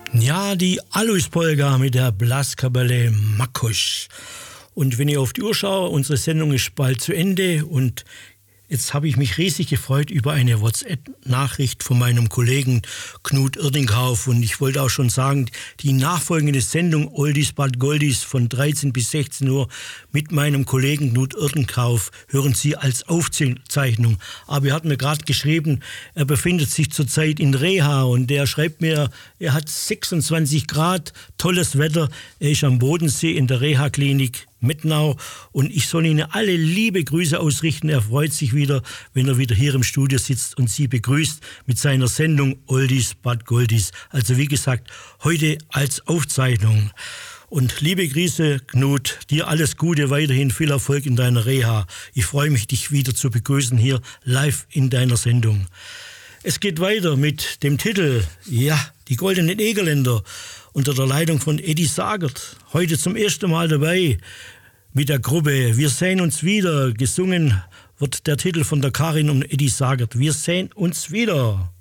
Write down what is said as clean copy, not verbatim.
Ja, die Alois-Polka mit der Blaskapelle Makkosch. Und wenn ich auf die Uhr schaue, unsere Sendung ist bald zu Ende und jetzt habe ich mich riesig gefreut über eine WhatsApp-Nachricht von meinem Kollegen Knut Irdinghauf. Und ich wollte auch schon sagen, die nachfolgende Sendung Oldies but Goldies von 13 bis 16 Uhr mit meinem Kollegen Knut Irdinghauf hören Sie als Aufzeichnung. Aber er hat mir gerade geschrieben, er befindet sich zurzeit in Reha und der schreibt mir, er hat 26 Grad, tolles Wetter, er ist am Bodensee in der Reha-Klinik Mettnau und ich soll Ihnen alle liebe Grüße ausrichten. Er freut sich wieder, wenn er wieder hier im Studio sitzt und Sie begrüßt mit seiner Sendung Oldies but Goldies. Also wie gesagt, heute als Aufzeichnung. Und liebe Grüße, Knut, dir alles Gute, weiterhin viel Erfolg in deiner Reha. Ich freue mich, dich wieder zu begrüßen hier live in deiner Sendung. Es geht weiter mit dem Titel, ja, die Goldenen Egerländer, unter der Leitung von Eddie Sagert. Heute zum ersten Mal dabei mit der Gruppe Wir sehen uns wieder. Gesungen wird der Titel von der Karin und Eddie Sagert. Wir sehen uns wieder.